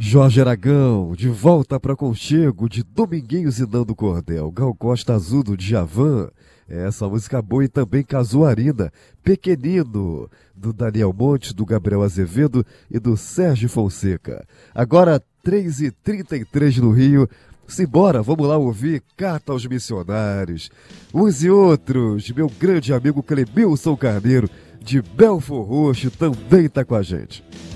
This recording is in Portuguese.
Jorge Aragão, de volta para Conchego, de Dominguinhos e Nando Cordel, Gal Costa Azul do Djavan, essa música boa, e também Casuarina, Pequenino, do Daniel Monte, do Gabriel Azevedo e do Sérgio Fonseca. Agora, 3h33 no Rio. Simbora, vamos lá ouvir Carta aos Missionários. Uns e outros, meu grande amigo Clemilson Carneiro, de Belfor Roxo, também tá com a gente.